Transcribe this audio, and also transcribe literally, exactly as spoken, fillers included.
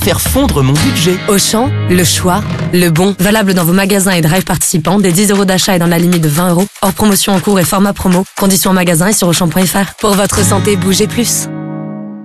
Faire fondre mon budget. Auchan, le choix, le bon. Valable dans vos magasins et drive participants. Des dix euros d'achat et dans la limite de vingt euros. Hors promotion en cours et format promo. Conditions en magasin et sur auchan point fr. Pour votre santé, bougez plus.